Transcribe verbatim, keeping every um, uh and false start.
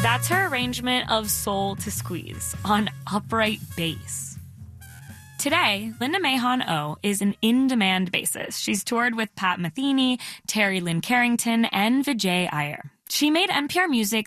That's her arrangement of Soul to Squeeze on upright bass. Today, Linda Mahon O is an in-demand bassist. She's toured with Pat Metheny, Terry Lynn Carrington, and Vijay Iyer. She made N P R Music's